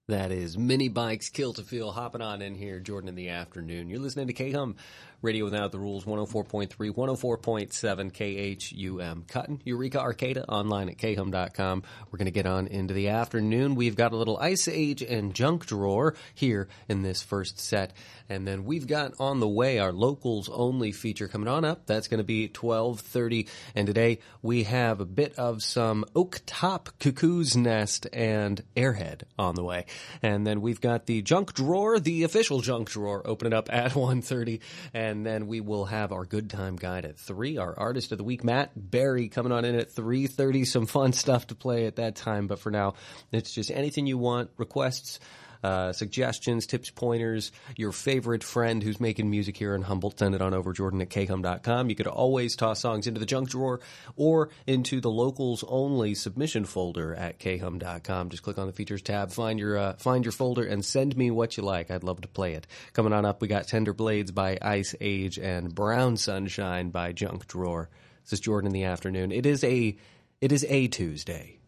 That is Mini Bikes Kill to Feel hopping on in here, Jordan in the afternoon. You're listening to KHUM Radio Without the Rules, 104.3, 104.7 KHUM. Cutting Eureka Arcata online at khum.com. We're going to get on into the afternoon. We've got a little Ice Age and Junk Drawer here in this first set. And then we've got on the way our locals only feature coming on up. That's going to be 12:30. And today we have a bit of some Oak Top Cuckoo's Nest and Airhead on the way. And then we've got the Junk Drawer, the official Junk Drawer, open it up at 1:30. And then we will have our Good Time Guide at 3. Our Artist of the Week, Matt Berry, coming on in at 3:30. Some fun stuff to play at that time. But for now, it's just anything you want, requests, suggestions, tips, pointers, your favorite friend who's making music here in Humboldt, send it on over, Jordan at khum.com. You could always toss songs into the junk drawer or into the locals only submission folder at khum.com. Just click on the features tab, find your folder, and send me what you like. I'd love to play it. Coming on up, we got Tender Blades by Ice Age and Brown Sunshine by Junk Drawer. This is Jordan in the afternoon. It is a Tuesday.